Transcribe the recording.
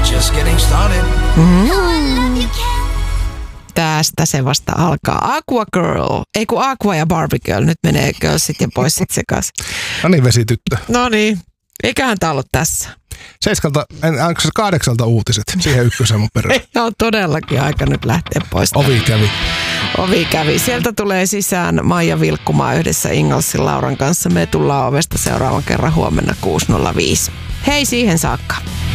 Just getting started. Tästä se vasta alkaa. Aqua Girl. Ei kun Aqua ja Barbie Girl. Nyt menee girlsit ja boysit sekas. No niin, vesityttö. No niin. Eiköhän tää ollut tässä. 8 uutiset. Siihen ykkösen mun perään. On todellakin aika nyt lähteä pois. Ovi kävi. Sieltä tulee sisään Maija Vilkkumaa yhdessä Ingalsin Lauran kanssa. Me tullaan ovesta seuraavan kerran huomenna 6.05. Hei siihen saakka.